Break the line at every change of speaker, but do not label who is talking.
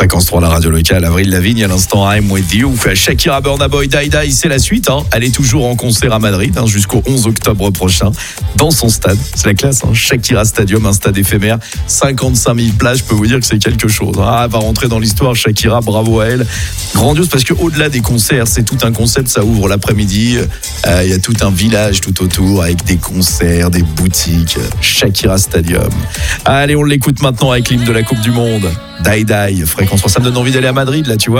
Fréquence 3, la radio locale. Avril Lavigne, à l'instant, I'm with you. Shakira, Burna Boy, Die Die, c'est la suite. Elle est toujours en concert à Madrid jusqu'au 11 octobre prochain dans son stade. C'est la classe. Shakira Stadium, un stade éphémère. 55 000 places, je peux vous dire que c'est quelque chose. Elle va rentrer dans l'histoire, Shakira, bravo à elle. Grandiose parce qu'au-delà des concerts, c'est tout un concept. Ça ouvre l'après-midi. Il y a tout un village tout autour avec des concerts, des boutiques. Shakira Stadium. Allez, on l'écoute maintenant avec l'hymne de la Coupe du Monde. Die Die, Fréquence 3. Ça me donne envie d'aller à Madrid, là, tu vois.